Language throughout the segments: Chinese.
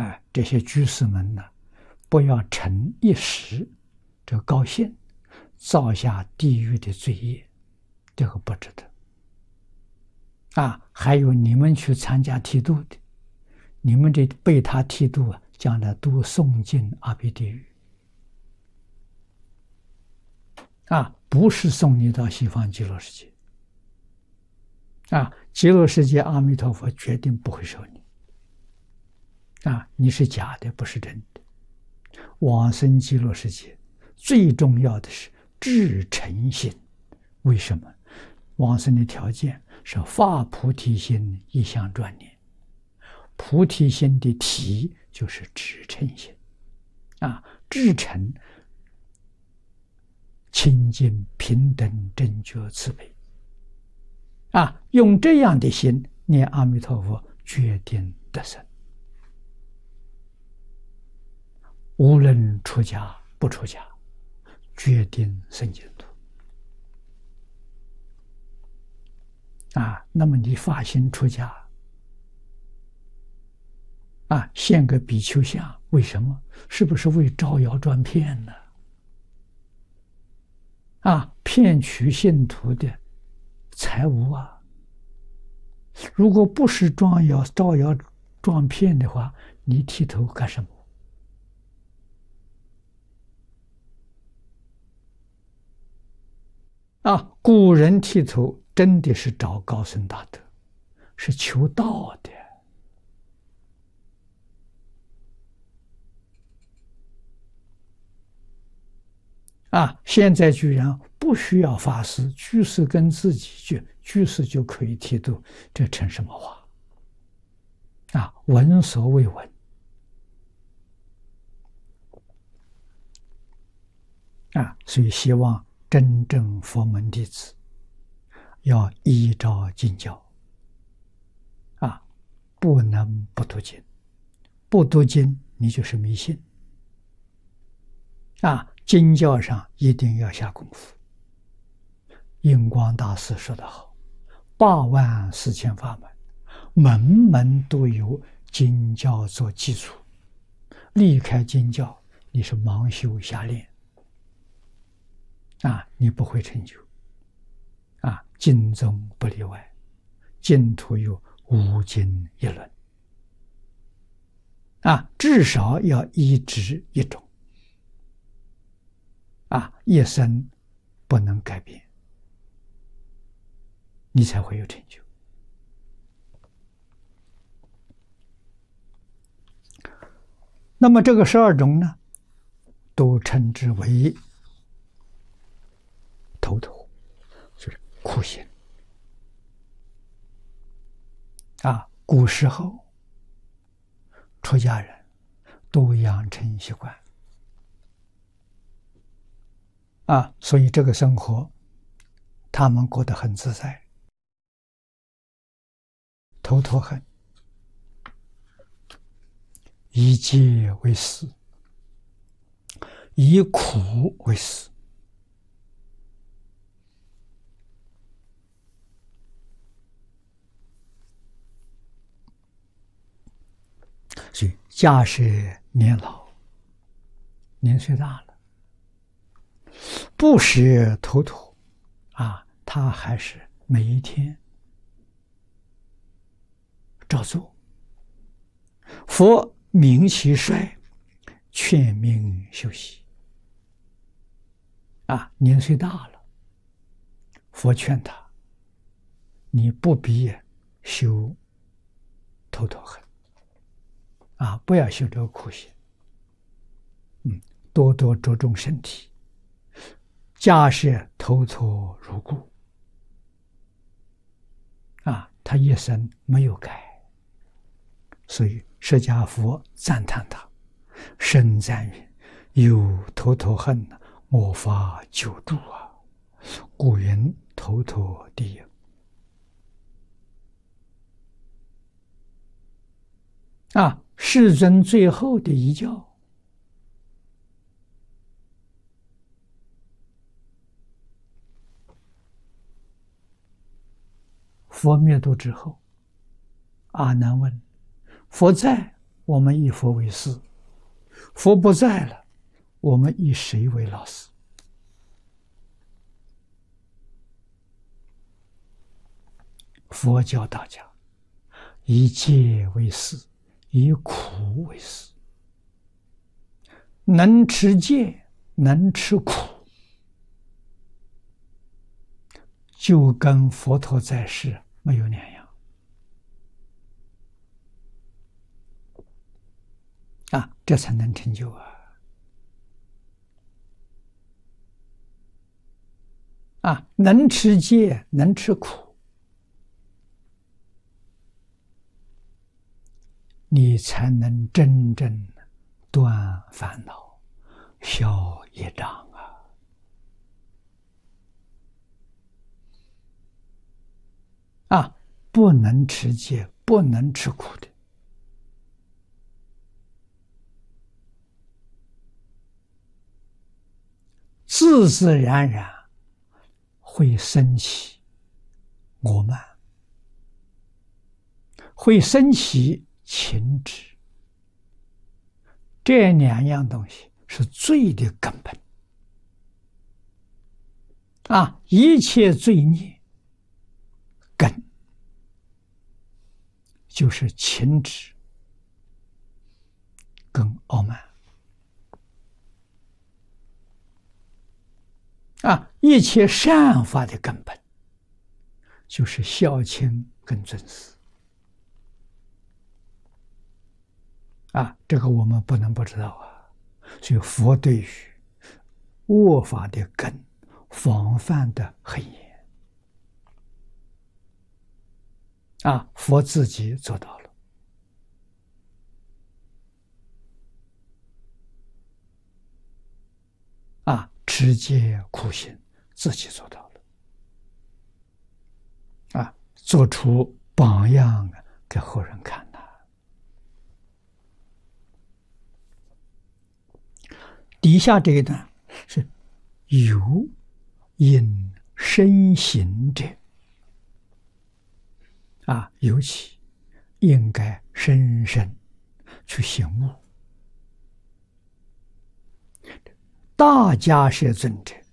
这些居士们呢，不要逞一时这个高兴，造下地狱的罪业，这个不值得。还有你们去参加剃度的，你们这被他剃度将来都送进阿鼻地狱。不是送你到西方极乐世界。极乐世界阿弥陀佛决定不会收你。你是假的，不是真的。往生极乐世界最重要的是至诚心。为什么？往生的条件是发菩提心，一向专念。菩提心的体就是至诚心。至诚清净平等正觉慈悲。用这样的心念阿弥陀佛，决定得生。无论出家不出家，决定生净土。那么你发心出家，献个比丘像，为什么？是不是为招摇撞骗呢？骗取信徒的财物如果不是招摇撞骗的话，你剃头干什么？古人剃头真的是找高僧大德，是求道的。现在居然不需要法师，居士跟自己居士就可以剃度，这成什么话？闻所未闻。所以希望真正佛门弟子要依照经教，不能不读经，不读经你就是迷信。经教上一定要下功夫。印光大师说得好，84000法门，门门都有经教做基础，离开经教，你是盲修瞎练，你不会成就。经宗不例外，净土有无经一论。至少要一直一种。一生不能改变，你才会有成就。那么这个12种呢，都称之为头陀，就是苦行。古时候出家人都养成习惯。所以这个生活他们过得很自在。头陀恒，以戒为师，以苦为师。所以假设年老，年岁大了，不识头陀他还是每一天照做。佛明其衰，劝命休息。年岁大了，佛劝他，你不必修头陀恒，不要修这个苦行，多多着重身体，假设头陀如故。他一生没有改，所以释迦佛赞叹他，深赞云：有头陀恒，我法久住故云头陀第一。世尊最后的遗教，佛灭度之后，阿难问：佛在， 我们以佛为师；佛不在了，我们以谁为老师？佛教大家以戒为师，以苦为师。能持戒，能吃苦，就跟佛陀在世没有两样。这才能成就能持戒，能吃苦，你才能真正断烦恼、消业障不能持戒，不能吃苦的，自自然然会升起我慢，会升起情执。这两样东西是罪的根本一切罪孽根就是情执跟傲慢一切善法的根本就是孝亲跟尊师这个我们不能不知道所以佛对于恶法的根防范的很严佛自己做到了持戒苦行自己做到了做出榜样给后人看底下这一段是有因身行者尤其应该深深去醒悟。大迦叶尊者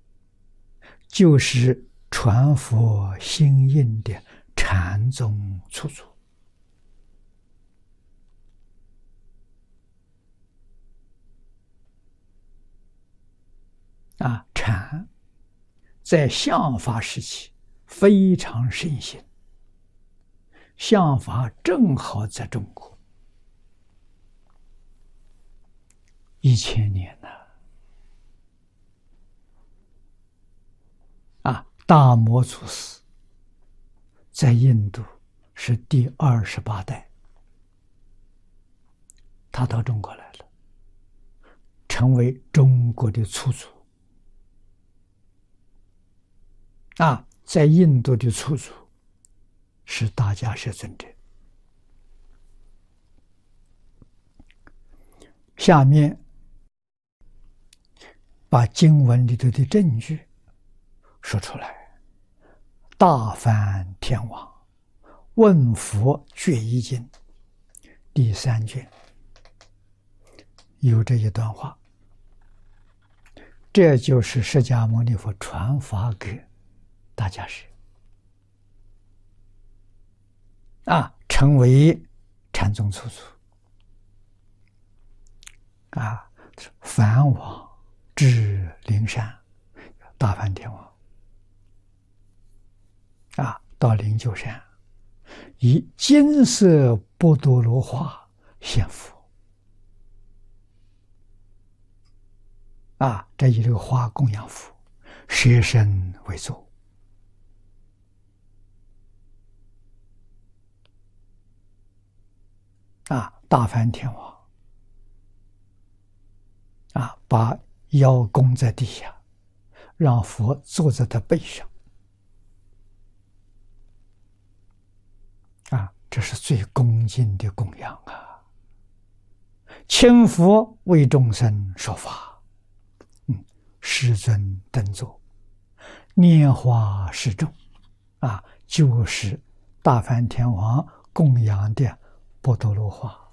就是传佛心印的禅宗初祖禅在相法时期非常盛行，相法正好在中国1000年大摩祖师在印度是第28代，他到中国来了，成为中国的初祖在印度的初祖是大迦叶尊者。下面把经文里头的证据说出来。大梵天王问佛决疑经第3卷有这一段话，这就是释迦牟尼佛传法给大迦叶成为禅宗初祖梵王至灵山，大梵天王到灵鹫山，以金色波多罗花献佛这一个花供养佛，舍身为座大梵天王把腰弓在地下，让佛坐在他背上这是最恭敬的供养请佛为众生说法，世尊等座，拈花示众就是大梵天王供养的波多罗花